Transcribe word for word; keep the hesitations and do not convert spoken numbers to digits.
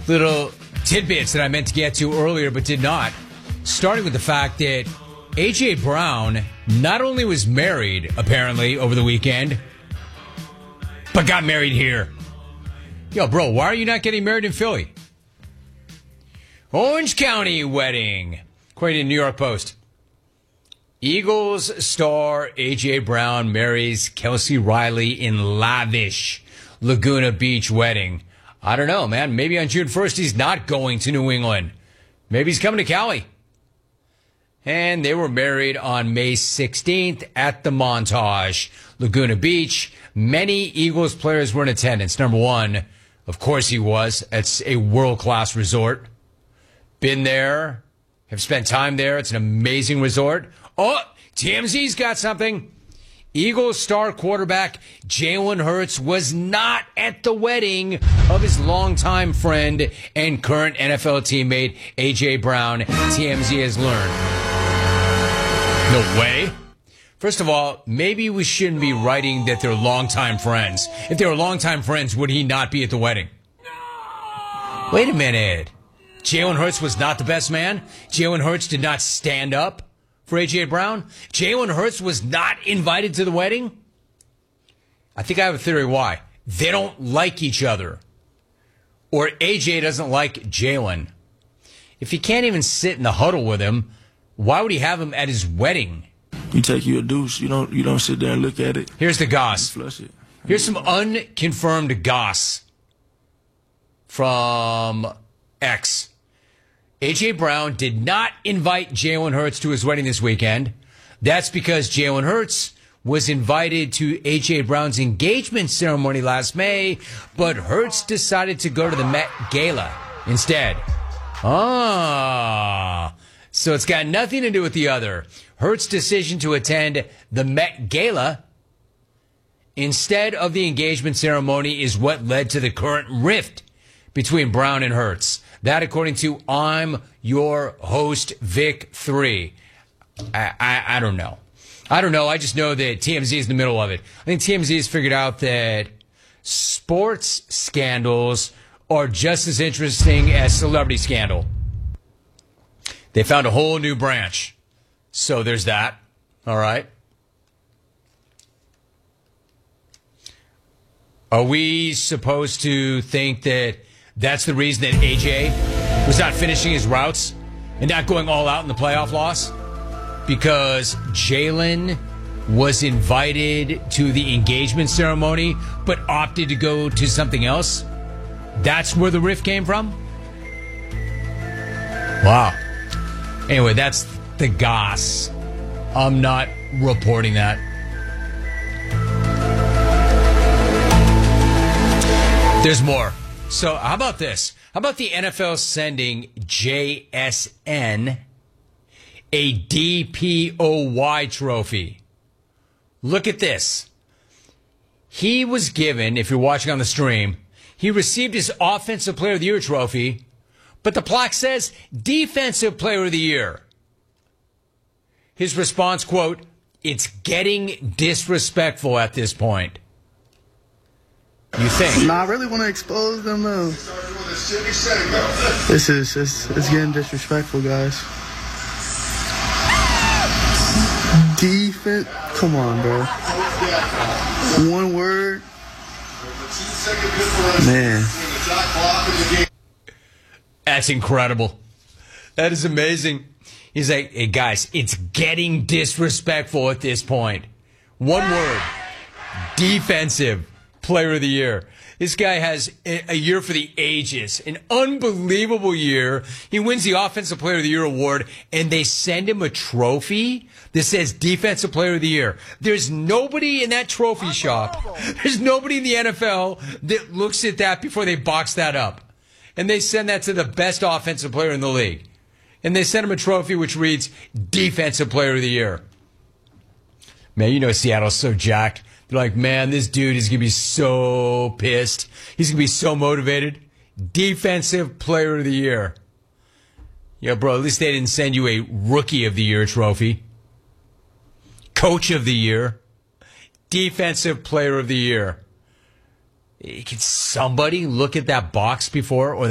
little tidbits that I meant to get to earlier but did not. Starting with the fact that A J. Brown not only was married, apparently, over the weekend, but got married here. Yo, bro, why are you not getting married in Philly? Orange County wedding, according to the New York Post. Eagles star A J. Brown marries Kelsey Riley in lavish Laguna Beach wedding. I don't know, man. Maybe on June first he's not going to New England. Maybe he's coming to Cali. And they were married on May sixteenth at the Montage, Laguna Beach. Many Eagles players were in attendance. Number one, of course he was. It's a world-class resort. Been there. Have spent time there. It's an amazing resort. Oh, T M Z's got something. Eagles star quarterback Jalen Hurts was not at the wedding of his longtime friend and current N F L teammate A J. Brown. T M Z has learned. No way. First of all, maybe we shouldn't be writing that they're longtime friends. If they were longtime friends, would he not be at the wedding? No. Wait a minute. Jalen Hurts was not the best man? Jalen Hurts did not stand up for A J. Brown? Jalen Hurts was not invited to the wedding? I think I have a theory why. They don't like each other. Or A J doesn't like Jalen. If he can't even sit in the huddle with him, why would he have him at his wedding? You take your deuce. You don't. You don't sit there and look at it. Here's the goss. Flush it. Here's some unconfirmed goss from X. A J. Brown did not invite Jalen Hurts to his wedding this weekend. That's because Jalen Hurts was invited to A J. Brown's engagement ceremony last May, but Hurts decided to go to the Met Gala instead. Ah, so it's got nothing to do with the other. Hurts' decision to attend the Met Gala instead of the engagement ceremony is what led to the current rift between Brown and Hurts. That, according to I'm Your Host, Vic three. I, I, I don't know. I don't know. I just know that T M Z is in the middle of it. I think T M Z has figured out that sports scandals are just as interesting as celebrity scandal. They found a whole new branch. So there's that. All right. Are we supposed to think that that's the reason that A J was not finishing his routes and not going all out in the playoff loss? Because Jalen was invited to the engagement ceremony but opted to go to something else? That's where the rift came from? Wow. Anyway, that's the goss. I'm not reporting that. There's more. So how about this? How about the N F L sending J S N a D P O Y trophy? Look at this. He was given, if you're watching on the stream, he received his Offensive Player of the Year trophy, but the plaque says Defensive Player of the Year. His response, quote, "It's getting disrespectful at this point." You think? Nah, I really want to expose them, though. This is, it's, it's getting disrespectful, guys. Defense? Come on, bro. One word. Man. That's incredible. That is amazing. He's like, hey, guys, it's getting disrespectful at this point. One word. Defensive Player of the Year. This guy has a year for the ages. An unbelievable year. He wins the Offensive Player of the Year award, and they send him a trophy that says Defensive Player of the Year. There's nobody in that trophy shop. There's nobody in the N F L that looks at that before they box that up. And they send that to the best offensive player in the league. And they send him a trophy which reads Defensive Player of the Year. Man, you know Seattle's so jacked. They're like, man, this dude is going to be so pissed. He's going to be so motivated. Defensive Player of the Year. Yeah, bro, at least they didn't send you a Rookie of the Year trophy. Coach of the Year. Defensive Player of the Year. Can somebody look at that box before or